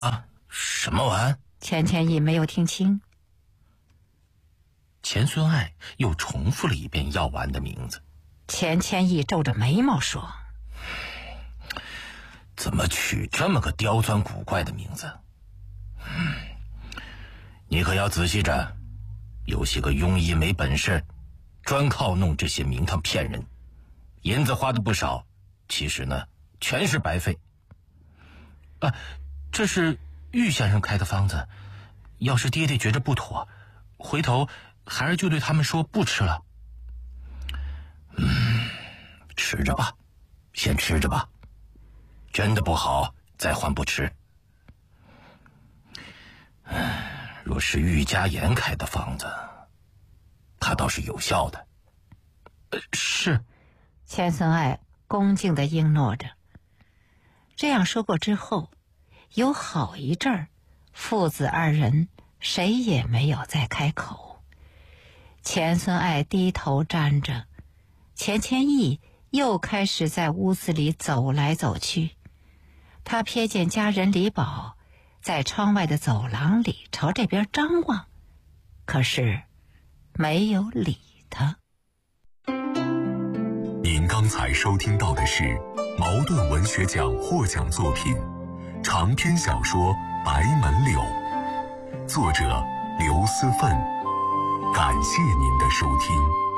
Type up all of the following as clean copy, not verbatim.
啊，什么丸？ 钱谦益没有听清。 钱孙爱又重复了一遍药丸的名字。 钱谦益皱着眉毛说： 怎么取这么个刁钻古怪的名字？你可要仔细着，有些个庸医没本事，专靠弄这些名堂骗人，银子花的不少，其实呢全是白费。啊，这是玉先生开的方子，要是爹爹觉着不妥，回头孩儿就对他们说不吃了。吃着吧，先吃着吧，真的不好再换不吃。若是玉家言开的方子，他倒是有效的。是。 钱孙爱恭敬地应诺着。这样说过之后，有好一阵儿，父子二人谁也没有再开口。钱孙爱低头站着，钱谦益又开始在屋子里走来走去。他瞥见家人李宝在窗外的走廊里朝这边张望，可是没有理他。 您刚才收听到的是茅盾文学奖获奖作品长篇小说《白门柳》，作者刘思奋。感谢您的收听。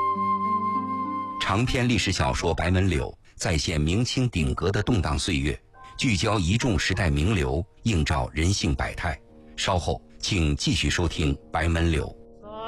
长篇历史小说《白门柳》再现明清鼎革的动荡岁月，聚焦一众时代名流，映照人性百态。稍后请继续收听《白门柳》。